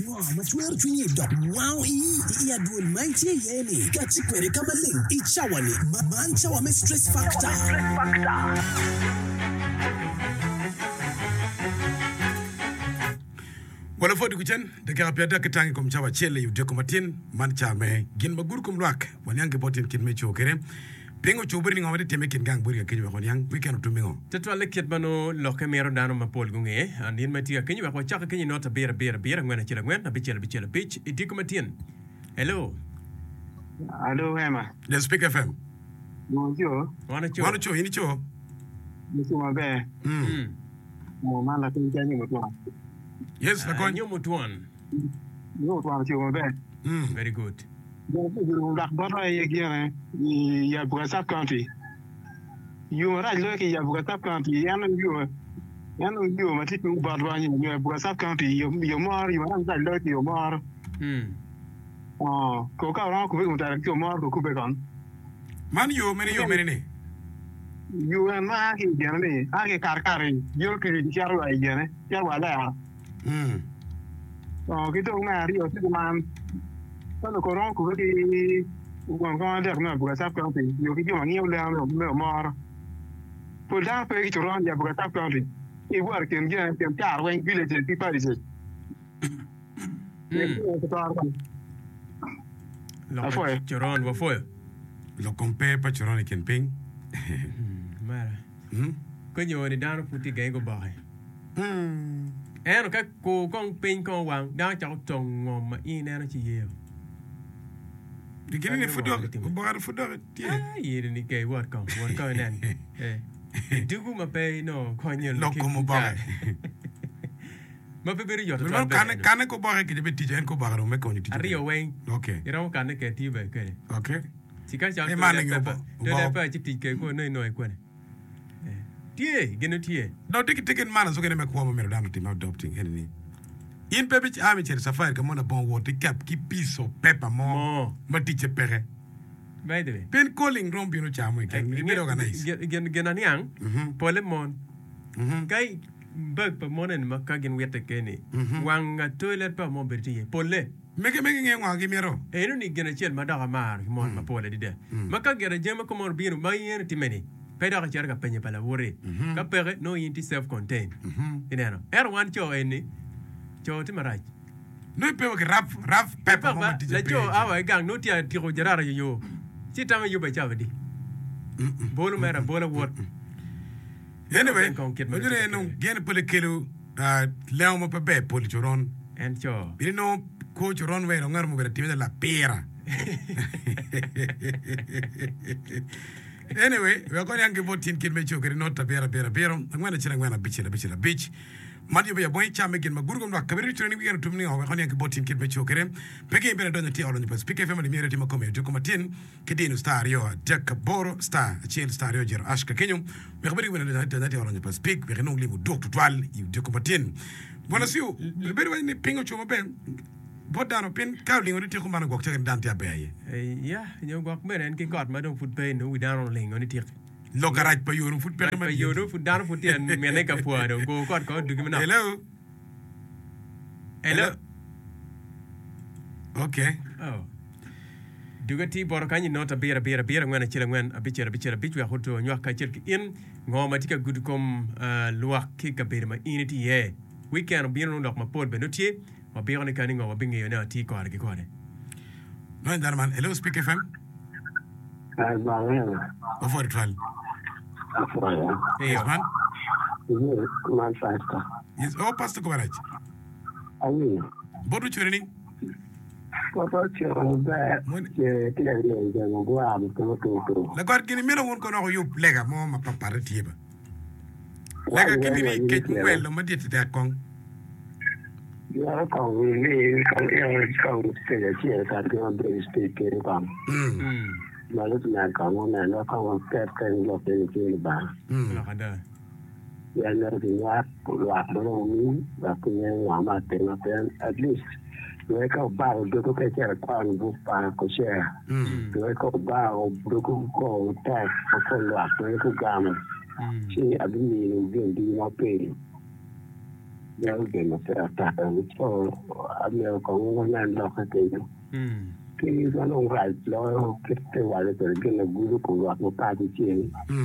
Machwer chunyi dok wow ya duol manche yeni kachi kwere kama ling ichawani mancha wa me stress factor. Wala fodi kuchen de ka pia ke tangi kom chawa chele yu de komatin man cha me gin magur kum lwak wanyange botin kin me chokere pengo chobri ni ngawde teme kin gang buri ke ni wanyang weekend tumingo tetwa leket mano loke mero dano mapol gunge andin matia kenyi wa chaka kenyi nota bera ngwana chira ngwana bichela pitch iti komatin hello Emma. Let's speak FM. Bonjour. Wana cho ini cho. Monsieur Mabe. Mo mala tin jani mo twa. Yes, na kon. Nyomo tuan. Yo twa Monsieur Mabe. Very good. Yo dak bora ye gere ya Bugasap County. Yo ra lo ke ya Bugasap County yana yo mati ku badwa ni ya Bugasap County yo mar yo ran lo ke yo mar. Ko ka ra ku be ta yo mar ku be kan. Man yo meri ni. Yo na ke gere ni a ke kar yo ke charo ai gere ya wala. Cái chỗ này thì ở chỗ man nó có rong của cái quảng cáo đẹp nữa Bugasap County nhiều cái chỗ mà nhiều leo nữa mà por da pe cái chỗ rong ya Bugasap County igual que en carro en village de países Lo choron wa foi. Lo compare pa choron ken ping. Mara. Ko ni dano puti ga go bai. Eno ka ko kong pin ko wang da cha tong ngom ma ina na chi ye. Digini ni fudo, bagar fudo ti. Ye ni ke wat ko nan. Dugu ma pe no ko nyen lo ko mo bagar. Ma pe beri yota. Ma kan ko bagar ki de ti jen ko bagar me ko ni ti. Ari wen. Okay. Ira mo kan ke ti be ke. Okay. Sika cha. E man ngi de pa chi ti ke ko no ko ne. Tie, geno tie. No ticket man so gene me ko mo me dan team adopting any. In pepe ami cher safari ka mona bon water cap ki piso pepa mo. Ma tiche pere. By the way. Pen calling rompi no chamo ke. Me organize. Gen aniang. Pole mon. Kai bag pa monen makagin wete keni. Wanga toilet pa mo berti. Pole. Mege nge ngwa gi mero. No ni gena chel madara mar mon ma pole dide. Makagera jema ko mon binu mayen timeni. Peda ka charga penye pala wore. Ka pere no yinti self contained. Ineno. One cho eni. Cho timaraj. No pe ke rap pepper mo ti. La cho awa gang no tia tiro jarara yo. Sitama yo ba chavadi. Bolu mera bola wot. Anyway, ojure no gen pole kelu leo mo pe pole choron. En cho. Bino no ko choron we ngar mo bere de la pera. Anyway, we are going to give voting kid me chokere nota bera. Ngwana chira ngwana bichela bitch. Madio be boy chame gen magurgo no kabiri training we going to tumni we going to voting kid me chokere. Pege be don ti olonyo pas. Pike family mere ti makome to komatin kidino star yo Jack Boro star chill star yo jero ashka kenyum. We kabiri we don ti olonyo pas. Pik we no limu dok tutwal yu to komatin. Bona siu be ni pingo choma be. Bodano pin Caroline odi tiko mana gok chagen danti abaye. Ya, nyo gok menen ki got ma don foot pay no we down on ling on tik. Lo garage pa yoro foot pay ma yoro foot down foot en menen ka puado go got ko dugi na. Hello. Okay. Oh. Dugati bor kanyi nota bera ngwana chira ngwan abichera bichwa hoto nywa ka chirki in ngoma tika good kom luak ki ka bera ma initi ye. Weekend bino ndok ma pod benotie. Ma bera ni kaningo wa bingi yona ti ko argi ko de. No darman, hello speak FM. Over trial. Yes man. Man fasta. Yes, pastor coverage. Ayi. Bodu churning. Papa choro ba ke tira le ngo gwa am to. La guard kini mero won ko no yu lega mo ma papa retiba. Lega kini ni ke well ma dit ta kong. Ya ko ni ko se ya chi ta ko de speak ke ba. Ma lu na ka mo na no ko ke lo ke ni ba. La kada. Ya na ri wa mo ni ba ko ni wa ma te na at least we ka ba o do ko ke kwa bu pa ko share. We ka ba o do ko ta ko lo a ko ga ma. Chi abi ni ndi ma pe. Yo que no se ataca mucho a mí con una loja que yo. Que yo no lo que te vale pero que no gusto con lo que tiene.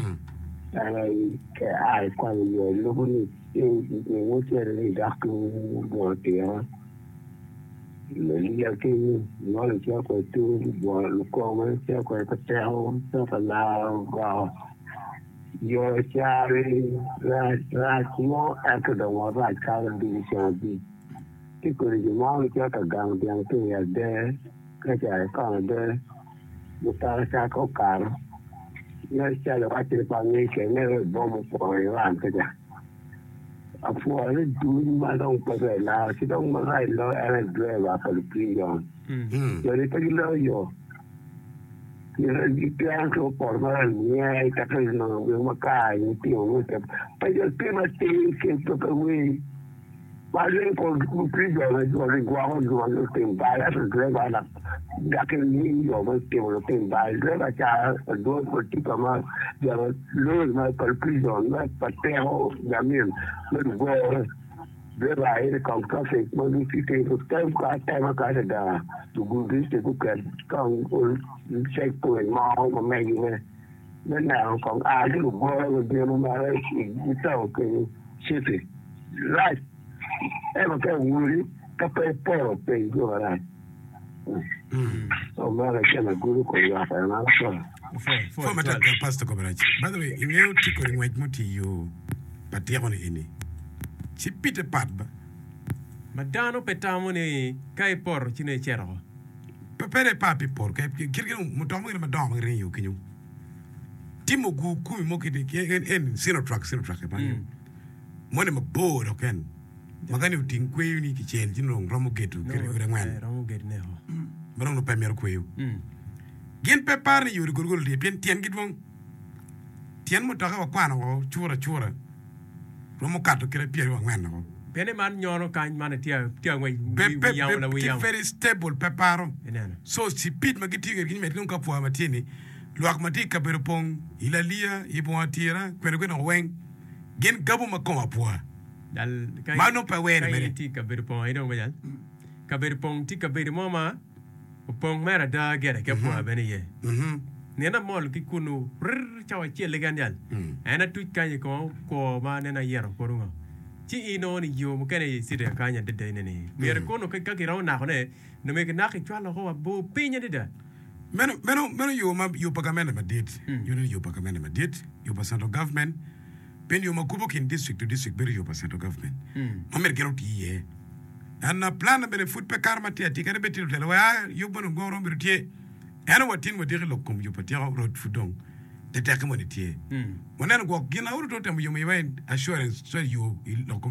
Que hay cuando yo lo bonito no quiere dar con voltea. Le diga que no le quiero que tú lo comes, quiero que te haga la yo sabe la como aka da wara karan division B ki ko ri mo ni ka gang yang tu ya de ka ja ka de mo ta sa ko kar ya sa lo ka ti pa ni ke ne bo mo ko ran ka ja a fu ale du ma dong pa la si dong ma rai lo era dre va pa pri yo yo ri ta lo yo y anche por ver niente che non mi macai mi più poi il primo che proprio lui ma lei con il primo lo riguardo lo tempo la greva la da che io lo tempo la greva c'ha due tipo ma lui ma per primo non pateo da me lo go greva è con caffè ma mi si che lo tempo a tema casa da tu gusti che con check point mall mà mày bên nào còn ai cái lục bơ rồi kia mà đấy chỉ sao cái shit right em mà cái vui cái paper pay rồi này so mà cái là guru của я phải nói rồi for mata ka pastor coverage by the way in you tiko ni white muti you patero ni ini ci pite pat ba madano petamo ni kai por chine chero pere papi por ke kirgin mo to mo ma do mo rin yo kinyu timo gu ku mo ke en sino truck ba mo ne mo board oken magani utin kwe ni ki chen jino romo getu kere ure ngwan romo get ne ho barong no premier kwe gen pe par ni yuri gurgul de pen tien gidwon tien mo to ka kwa no chura romo kato kere pier wa ngwan no pene man nyono kan man tia ngwe wi very stable peparo so si pit magiti gin met nunca po matini luak mati ka berpong ilalia ibo atira kweno wen gen gabu makoma po dal kai mano pa wen mere ti ka berpong ai dong bajal ka berpong ti ka ber mama pong mera da gere ke po bene ye nena mol ki kunu chawa chele gandal ana tu kan ko ma nena yero porunga ci ino ni yo mo kene sire kanya de de ne mere kono ka ki raw na ne no me na ki twala ho bo pinya de da meno yo pagamene ma dit you know yo pagamene ma dit yo central government pen yo makubo kin district to district beri yo central government ma mer gero ti ye anna plan bene foot pe karma ti ati kare beti tele wa yo bono ngoro mbir ti ana watin mo diri lokum yo patira road fudong de tek mo ni ti wonen go gina wuro to tem yo mi wen assurance so yo lokum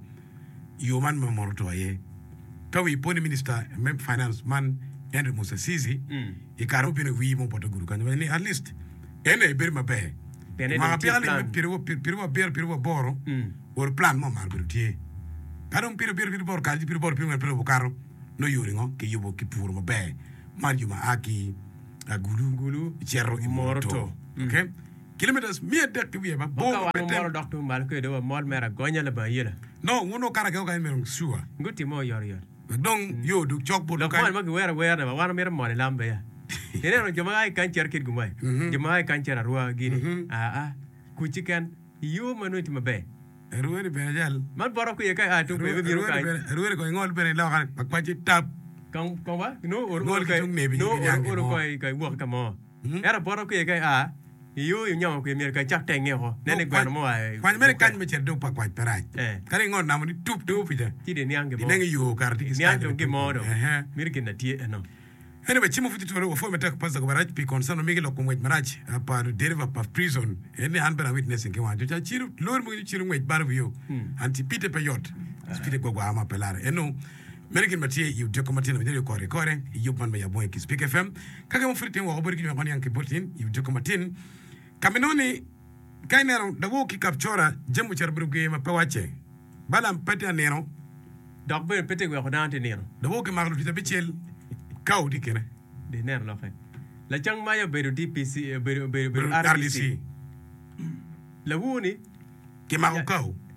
yo man mo morto ye tawi poni minister mem finance man Andrew Musa Sisi ikaro pene wi mo poto guru kanyo ni at least ene ber mabe ma piale pirwa boro or plan mo mar brutie karon piro bor kalji piro bor piro karo no yuri ngo ke yubo ki pur mabe man yuma aki agulu cerro imorto okay kilometers mi de ke wi ba bo moro doctor mal ko do mol mera gonya le ba yela no uno kara ke ga mer suwa nguti mo yor donc yo du chok bo lo kan ma wera ba wana mer mo lambe ya ene no jama ay kan cer kit gumay jama ay kan cer arwa gini ku chikan yo manuti mabe ruwe be jal man boro ko yeka to be biru kai ruwe ko ngol be la kan pak pa ci tap kan ba no or ngol ki tung nebi no or ko kai wo ka mo era boro ko yeka yo nyaw ko mer ka chak tenge ho nene gwan mo ay kwan mer kan me cer do pak pa paraj kare ngol na mo ni tup pita ti de niange mo ni yo karti niange ke mo do mir ke na tie no anyway chimu futi toro wo fo meta ko pasa ko baraj pi concern no migelo ko ngwej maraj pa deriva pa prison ene an bera witness ke wan ja chiru lor mo ni chiru ngwej bar vio anti pite peyot pite go gwa ma pelare eno American Matie you documentin video ko rekore you ban me ya boy ki speak FM kage mo frite wo bori ki ngoni yanke botin you documentin kaminoni kainero da wo ki captura jemu charbru ge ma pawache balam pete nero dog be pete go dante nero da wo ki maglu fita bichel kaw di kene de ner la fe la jang ma ya beru DPC beru RDC la woni ki ma kaw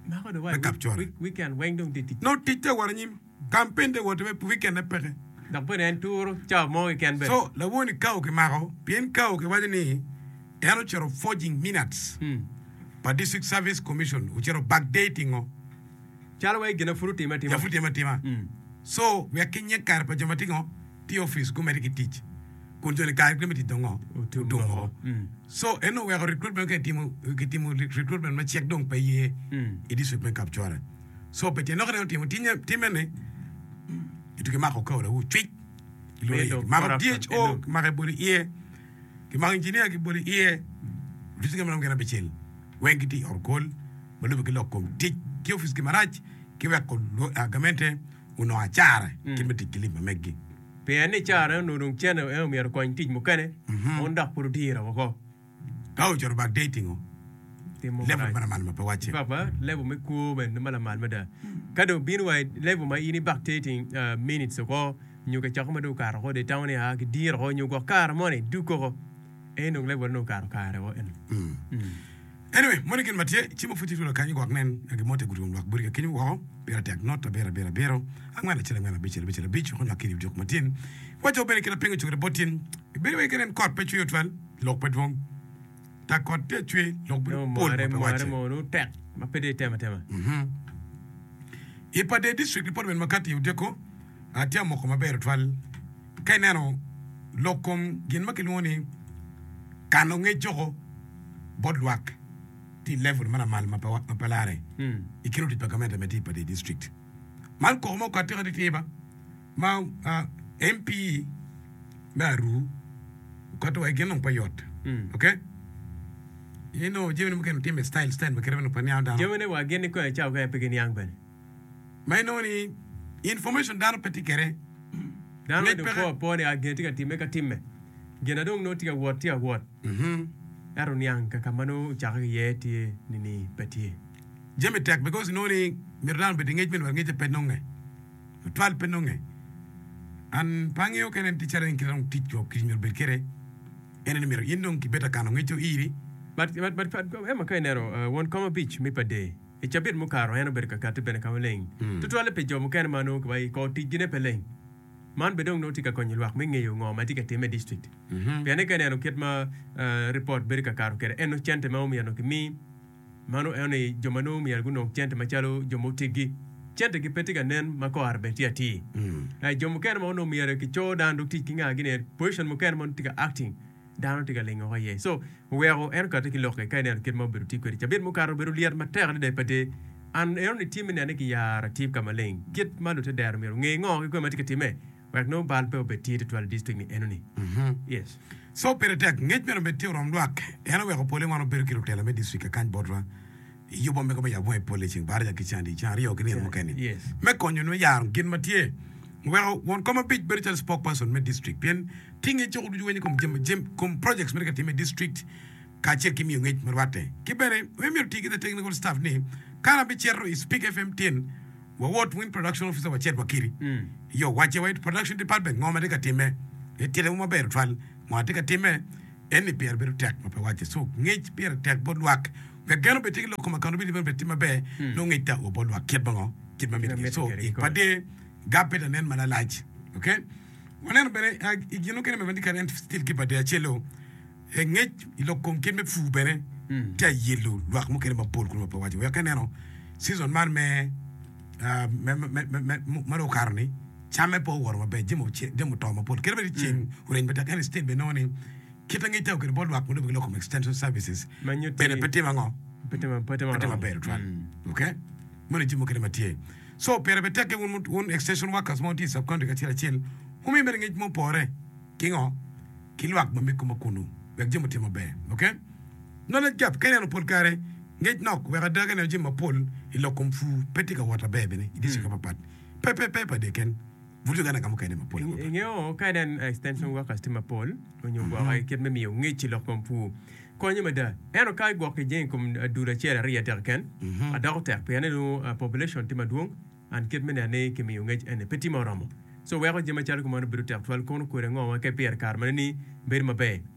ma ko do Me capture. weekend weng dong titi no tite war nyim campaign de wote me weekend peke da po en tour cha mo weekend be so la woni kaw ke maro bien kaw ke wajani eno chero forging minutes pa district service commission uchero backdating o chala way gina fruti mati ya futi matima so we kinye kar pa jamatingo ti office go mediki teach kun joni kar ke meti dongo dongo so eno we recruitment ke timu recruitment ma check dong pa ye e district me capture so pe no ke timu timene itu ke mako ko la u tweet mako DHO mako boli ie ke mako engineer ke boli ie district me ngena bechel wengiti or call bolu ke lokom teach ke office ke maraj ke we ko agamente uno achara ke meti kilima meggi pe ane chara no dong chene e mi ko intij mo kane on dak pour dire ko kaw jor back dating o timo level mana man ma pa wache papa level me ko ben mala mal mada kado bin way level ma ini back dating minutes ko nyuga chakma do kar ko de tawni ha ki dire ko nyugo kar moni du ko e no level no kar o en anyway monikin matie chimo futi tulo kanyi ko nen ak mote gutum wak buri kenyu ko bera tek nota bera angwana chele ngana bichele ko nakiri jok matin wajo bene kina pengo chukre botin bere we kenen kot pechu yotwal lok petwong ta kot te chwe lok pol mo no tek ma pede tema ipa de district department makati yudeko atia moko mabere twal kainano lokom gin makilwoni kano ngejoko bodwak ti level mana mal mapalare ikiro ti pagamento meti pa de district mal ko mo katira de tiba ma MP baru kato ay genon payot okay jemene mken team style ma kereno pa nyam down jemene wa gene ko cha ko pe gene yang ben may no ni information dano peti kere dano do po ne agenti ka time ka time gena dong no ti wot aro niang ka kamano chaka yeti nini peti jeme tek because no ni mirdan be engagement wa ngete penonge twal penonge an pangio kenen teacher en kiran teach job kinyo be kere enen mir yindon ki beta kanu ngecho iri but ema kainero one comma beach mi pade e chabit mu karo eno ber ka kat ben kameleng tutwale pe job ken mano ko bai ko tijine peleng man bedong no tika konyi lwak mengi yo ngoma tika time district piane kane no ketma report berika karo kere eno chente ma omi ano kimi mano ene jomano mi alguno chente machalo jomo tigi chente ki petika nen mako arbe ti ai jomo kene ma no mi are ki cho dan duk tiki nga gine position mo kene mon tika acting dan tika lengo ye so wero en ka tiki loke kane no ketma beru ti ko chabet mo karo beru lier mater de pete an eno team ne ki yara tip kamaleng get malu te der mi ngo ko ma tika time Wak no bal pe obeti to al district ni enoni. Yes. So peretek nget mero beti rom luak. Ena we ko pole ngano ber kiro tela me district kan bodra. Yo bombe ko ya boy pole ching barja ki chandi chari yo kini mo keni. Yes. Me konyo no yar gin matie. Well, one come a big better spokesperson me district. Pien tingi cho du weni kom jem kom projects me ka me district ka che kimi nget merwate. Kibere we mer tigi the technical staff ni kana be cherro speak FM 10. What win production officer wa chet wakiri yo wache white production department ngoma de katime etile mo ber twal mo de katime eni pier ber tek mo wache so ngej pier tek bodwak we gano be tiglo ko makano bi be tima be no ngeta o bodwak ket bango ket ma mi so e pade gape de nen mana laj okay wonen bere igino kene me bandi karen still ki pade achelo ngej ilo kom ken me fu bere ta yelo wak mo kene ma pol ko mo wache we kaneno season man me maro karni chame po wor ma be jimo to ma pol kere be chin uren beta kan state be noni kita ngi taw ke bol wak mo be local extension services be pete mango pete ma be twan okay mo ni jimo kere matie so pere beta ke un extension workers mo ti sub contract ka chil umi be ngi mo pore kingo kilwak ma me ko makunu be jimo ti ma be okay no na jap kene no pol kare ngej nok we daga ne jima pol ilo komfu petika wata bebe ne idisi ka papat pepe de ken vudu gana kam kayne ma pol ngeo kaden extension workers tima pol onyo go ay ket me mi ngechi lo komfu ko nyima da eno kay go ke jen kum dura chera riya terken a doctor pe ne no population tima duong an ket me ne ke mi ngej ene petit moramo so we go jima char ko mo biru ter twal kono ko rengo ke pier kar mani ber ma be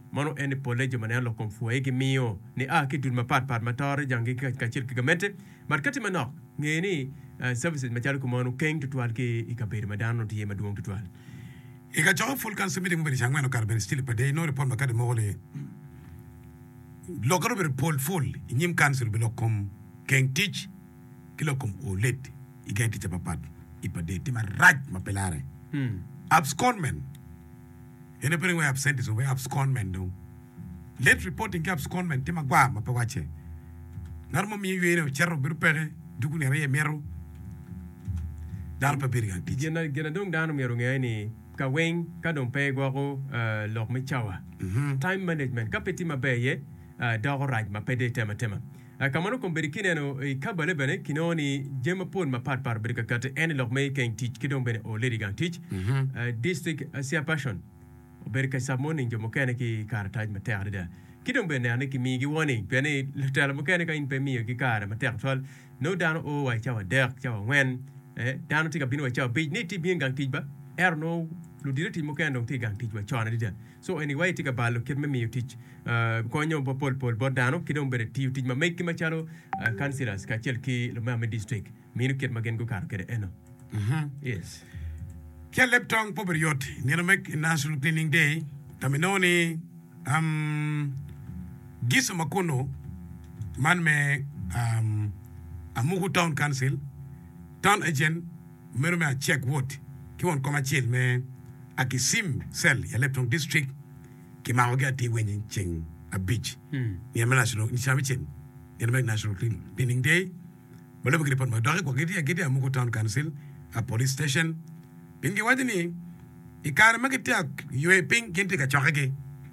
mano ene polejo manelo kom fuwe ki mio ni ki dul mapat matore jangi ka chil ki gamente markati manok ngeni services machal ko mano keng tutwal ki ikabir madano tiye maduong tutwal ika chawa full council meeting mbere changwa no karben still pa day no report makade mole lokaro be report full inyim council be lokom keng teach kilokom olet igen teach papat ipade tima raj mapelare abscondment ene pere we absent so we abscondment do late reporting ki abscondment tima gwa mapawache narmo mi yene cerro bir pere dugu ne re mero dar pa bir gan teach gena dong dano mero ngani ka weng ka dong pe gwa ko lok me chawa time management ka peti mabeye dago raj mapede tema kamano kom berikine no kabale bene kinoni jema pon mapat par berika kate en lok me ken teach kidong bene o lady gang teach district sia passion berika samoni jomo kene ki kartaj mater da kidong bene ane ki mi gi woni bene letala mo kene ka in pe mi ki kara mater tol no dano o wa chawa dek chawa wen dano tika bino wa chawa bi ni ti bien gang teach ba no lu direct mo kene dong ti gang teach ba chona dida so anyway tika balo kid me mi teach ko ñom bo pol dano kidong bere ti ma make ma chalo councillors ka chel ki le mame district minu ket ma gen go kar kede eno yes ke leptong po period ni no make national cleaning day taminoni giso makuno man me amugu town council town agent mero me check vote ki won koma chel me akisim cell ya leptong district ki ma oga ti wen ching a beach ni national ni chami chen ni make national cleaning day bolo bi report ma doxi ko gidi amugu town council a police station pingi wadini ikar magiti ak yue ping kinti ka chokage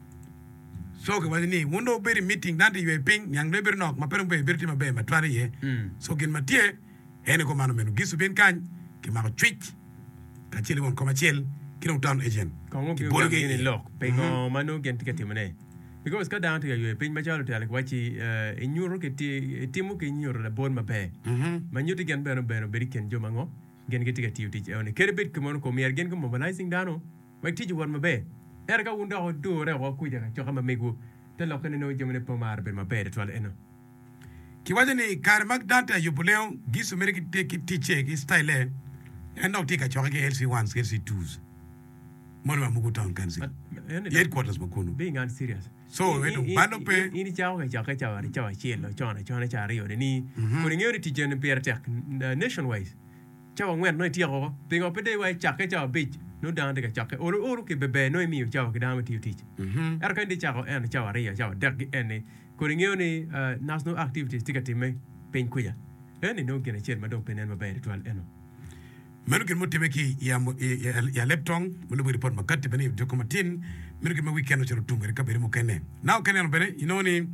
so ke wadini wundo beri meeting nanti yue ping nyang le ber nok ma perung be berti ma be ma twari ye so kin matie ene ko manu menu gisu ben kan ki ma ko twitch ka chili won commercial kino town agent kongo bi bolge ni lok pengo manu genti ke timane because ka down to yue ping ma jalo tale wachi inyuro ke timu ke inyuro la bon ma be ma nyuti gen beno beri ken jomango gen geti ga tiuti on kerbet ko mon ko mier gen ko mobilizing dano wa tiji won mabe erga wunda ho do re ko kuja ka chokama megu te lo kan no jemne pomar be mabe de tol eno ki wajani kar mag data yubuleo gisu meriki te ki tiche ki style endo tika chokage LC1 LC2s mon ma mugu town council headquarters makono being on serious so we do bando pe ini chao ka chao chielo chona chario ni ko ngeri tije ne pertek nationwide chawa ngwen no tiago pingo pede wa chake chawa beach no down de chake oro ke bebe no mi chawa ke dama ti er kan de chawa en chawa ria chawa dak en ko ngeni national activities tikati me pen kuya en no gene chen ma do penen ma be twal eno menu ken motime ki ya leptong mo lo report makati bene dokumatin menu ken ma weekend no chero tungere ka bere mo kene now kene no bere you know ni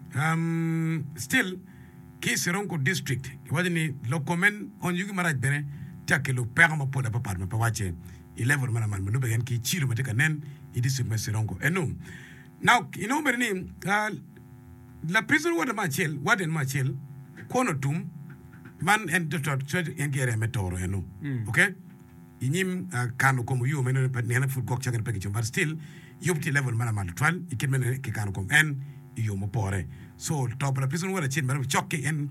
still ki Seronko district wadini lokomen on yugi maraj bene takelo perma poda papa ma pawache 11 mana man no begen ki chiru mateka nen i district me Seronko enum now you know berni la prison wada machel waden machel kono tum man en doctor en gere metoro enu okay inyim kanu komo yu meno pat nena fu gok chagan pegi but still yupti level mana man twal ikit men ki kanu kom en yo mo pore so top la prison wada chin man chokke en